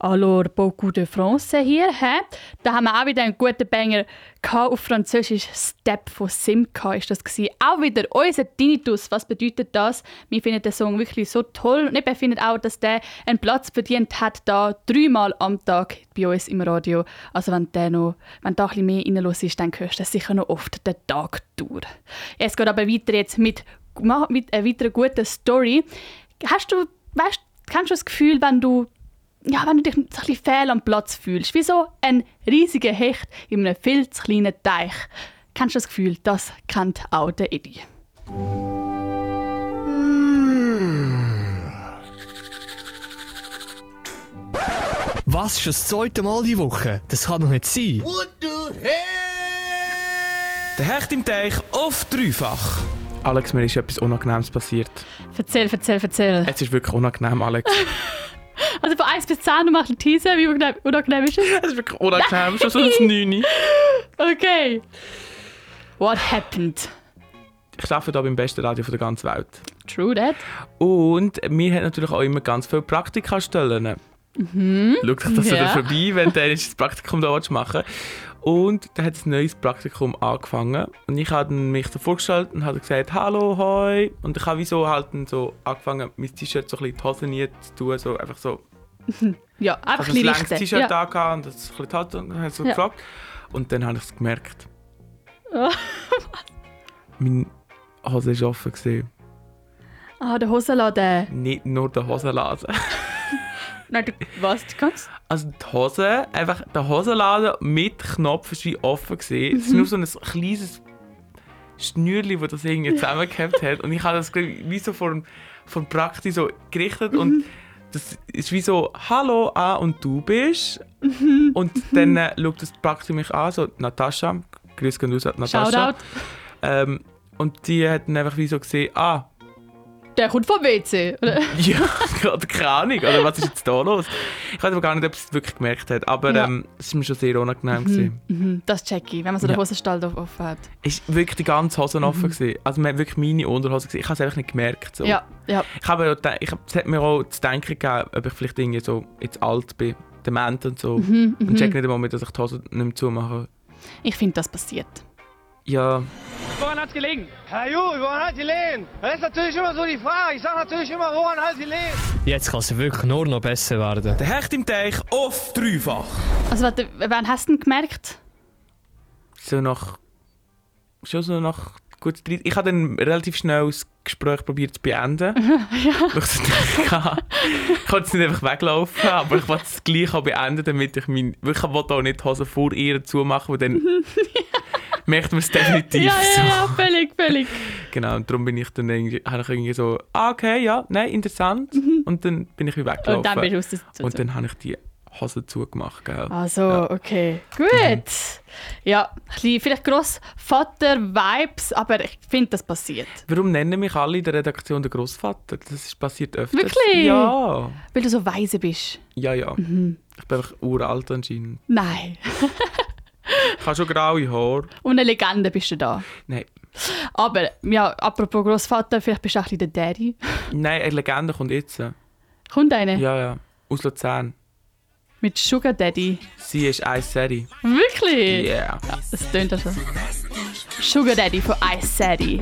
Alors, beaucoup de Français hier. He? Da haben wir auch wieder einen guten Banger auf Französisch. Step von Simca ist das gewesen. Auch wieder unser Tinnitus. Was bedeutet das? Wir finden den Song wirklich so toll. Und wir finden auch, dass der einen Platz verdient hat, da 3-mal am Tag bei uns im Radio. Also wenn da ein bisschen mehr reinlos ist, dann hörst du sicher noch oft den Tag durch. Es geht aber weiter jetzt mit einer weiteren guten Story. Kennst du das Gefühl, wenn du dich ein bisschen fehl am Platz fühlst, wie so ein riesiger Hecht in einem viel zu kleinen Teich? Kennst du das Gefühl? Das kennt auch der Edi. Was, schon das zweite Mal die Woche? Das kann doch nicht sein. What the hell? Der Hecht im Teich auf dreifach. Alex, mir ist etwas Unangenehmes passiert. Erzähl. Es ist wirklich unangenehm, Alex. Also von 1 bis 10 noch mal ein Teaser. Wie unangenehm ist es? Es ist wirklich unangenehm, schon so ein 9. Okay. What happened? Ich arbeite hier beim besten Radio der ganzen Welt. True that. Und wir haben natürlich auch immer ganz viele Praktikastellen. Schau dich das wieder vorbei, wenn du das Praktikum da machen willst. Und da hat ein neues Praktikum angefangen. Und ich habe mich so vorgestellt und habe gesagt, hallo, hoi. Und ich habe so angefangen, mein T-Shirt so ein bisschen die Hose nie zu tun. So, einfach so. Ja, einfach ein bisschen bisschen längs T-Shirt angehabt und das ein bisschen die Hose und habe so gefragt. Und dann habe ich es gemerkt. Meine Hose war offen gewesen. Ah, der Hosenladen. Nicht nur der Hosenladen. Nein, was? Du kannst? Also die Hose, einfach der Hosenladen mit Knopf war wie offen gewesen. Es ist nur so ein kleines Schnürli, das das irgendwie zusammengehabt hat. Und ich habe das wie so vom Prakti so gerichtet und das ist wie so, hallo, und du bist. Und dann schaut das Prakti mich an, so Natascha, grüß gehen raus, Natascha. Shoutout. Und die hat dann einfach wie so gesehen, der kommt vom WC, oder? ja, oder keine Ahnung, oder was ist jetzt da los? Ich weiß aber gar nicht, ob sie es wirklich gemerkt hat, aber es war mir schon sehr unangenehm gewesen. Das check ich, wenn man so den Hosenstall offen hat. Es war wirklich die ganze Hose offen gewesen. Also man hat wirklich meine Unterhose gesehen. Ich habe es einfach nicht gemerkt. So. Ja. Es hat mir auch zu denken gegeben, ob ich vielleicht irgendwie so jetzt alt bin, dement und so. Und check nicht einmal, dass ich die Hose nicht mehr zumache. Ich finde, das passiert. Ja. Woran hat's gelegen? Herr Ju, woran hat gelegen? Das ist natürlich immer so die Frage. Ich sage natürlich immer, woran hat gelegen? Jetzt kann es wirklich nur noch besser werden. Der Hecht im Teich auf dreifach. Also warte, wann hast du denn gemerkt? Schon so nach gut 30. Ich habe dann relativ schnell das Gespräch probiert zu beenden. Ich konnte es nicht einfach weglaufen, aber ich wollte es gleich auch beenden, damit ich wirklich auch nicht die Hose vor ihr zumachen, weil dann merkt man es definitiv. Ja, völlig. Genau, und darum bin ich dann irgendwie so, okay, ja, nein, interessant. Und dann bin ich wieder weggelaufen. Und dann bist du Und dann habe ich die Hose zugemacht, gell. Also, ja. Okay, gut. Ja, vielleicht Grossvater-Vibes, aber ich finde, das passiert. Warum nennen mich alle in der Redaktion der Grossvater? Das passiert öfters. Wirklich? Ja. Weil du so weise bist. Ja. Ich bin einfach uralt anscheinend. Nein. Ich habe schon graue Haare. Und eine Legende bist du da. Nein. Aber, ja, apropos Grossvater, vielleicht bist du auch ein bisschen der Daddy. Nein, eine Legende kommt jetzt. Kommt eine? Ja. Aus Luzern. Mit Sugar Daddy. Sie ist Ice Sadie. Wirklich? Yeah. Ja, das tönt also. Sugar Daddy von Ice Sadie.